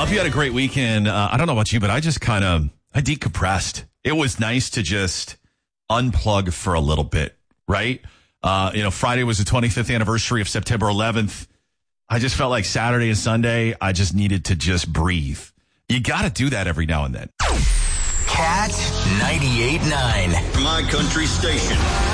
hope you had a great weekend. I don't know about you, but I decompressed. It was nice to just unplug for a little bit, right? Friday was the 25th anniversary of September 11th. I just felt like Saturday and Sunday, I just needed to just breathe. You got to do that every now and then. Cat 98.9. My country station.